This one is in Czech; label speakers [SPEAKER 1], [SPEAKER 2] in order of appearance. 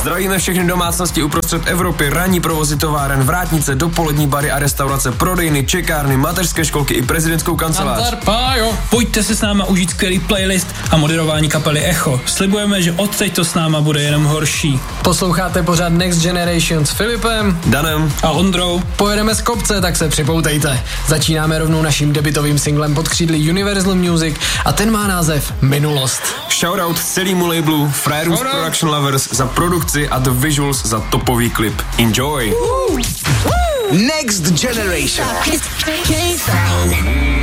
[SPEAKER 1] Zdravíme všechny domácnosti uprostřed Evropy, ranní provozy továren, vrátnice, dopolední bary a restaurace, prodejny, čekárny, mateřské školky i prezidentskou kancelář.
[SPEAKER 2] Pojďte si s náma užít skvělý playlist a moderování kapely Echo. Slibujeme, že odteď to s náma bude jenom horší.
[SPEAKER 3] Posloucháte pořád Next Generation s Filipem,
[SPEAKER 1] Danem
[SPEAKER 2] a Ondrou.
[SPEAKER 3] Pojedeme z kopce, tak se připoutejte. Začínáme rovnou naším debutovým singlem pod křídly Universal Music a ten má název Minulost.
[SPEAKER 1] Shoutout celému labelu Frajerům Production Lovers za produkci a The Visuals za topový klip. Enjoy!
[SPEAKER 4] Next Generation.